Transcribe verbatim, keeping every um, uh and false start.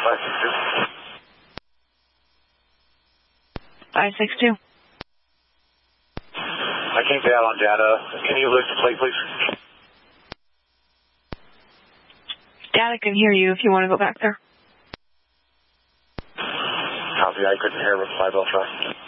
five six two. five six two. I can't get out on data. Can you lift the plate, please? Data can hear you if you want to go back there. Copy, I couldn't hear with five L try.